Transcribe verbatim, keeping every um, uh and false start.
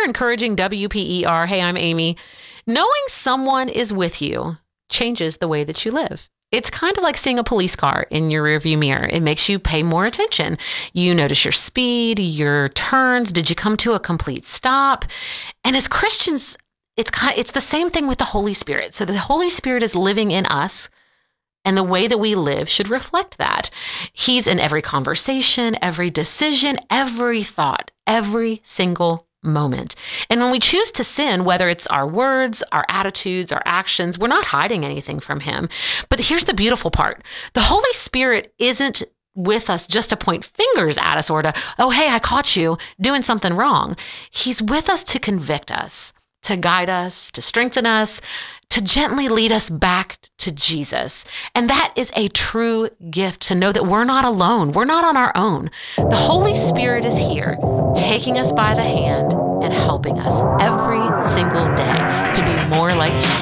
you're encouraging W P E R, hey, I'm Amy, knowing someone is with you changes the way that you live. It's kind of like seeing a police car in your rearview mirror. It makes you pay more attention. You notice your speed, your turns. Did you come to a complete stop? And as Christians, it's kind, it's the same thing with the Holy Spirit. So the Holy Spirit is living in us, and the way that we live should reflect that. He's in every conversation, every decision, every thought, every single moment. And when we choose to sin, whether it's our words, our attitudes, our actions, we're not hiding anything from him. But here's the beautiful part. The Holy Spirit isn't with us just to point fingers at us or to, oh, hey, I caught you doing something wrong. He's with us to convict us, to guide us, to strengthen us, to gently lead us back to Jesus. And that is a true gift, to know that we're not alone. We're not on our own. The Holy Spirit is here, taking us by the hand and helping us every single day to be more like Jesus.